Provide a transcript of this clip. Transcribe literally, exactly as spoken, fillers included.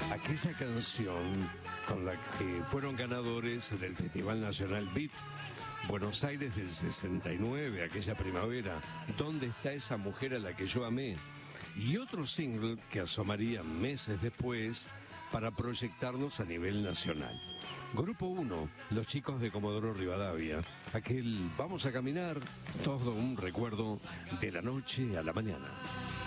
aquella canción con la que fueron ganadores del Festival Nacional Beat Buenos Aires del sesenta y nueve, aquella primavera. ¿Dónde está esa mujer a la que yo amé? Y otro single que asomaría meses después para proyectarnos a nivel nacional. Grupo uno, los chicos de Comodoro Rivadavia. Aquel Vamos a caminar, todo un recuerdo de la noche a la mañana.